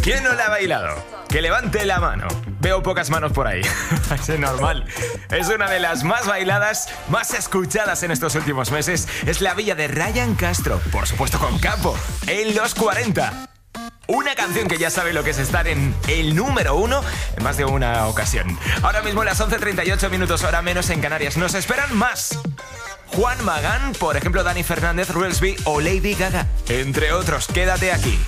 ¿Quién no la ha bailado? Que levante la mano. Veo pocas manos por ahí. Es normal. Es una de las más bailadas, más escuchadas en estos últimos meses. Es la villa de Ryan Castro, por supuesto con Capo, en los 40. Una canción que ya sabe lo que es estar en el número 1 en más de una ocasión. Ahora mismo las 11:38 minutos, hora menos en Canarias. Nos esperan más. Juan Magán, por ejemplo, Dani Fernández, Rulesby o Lady Gaga, entre otros. Quédate aquí.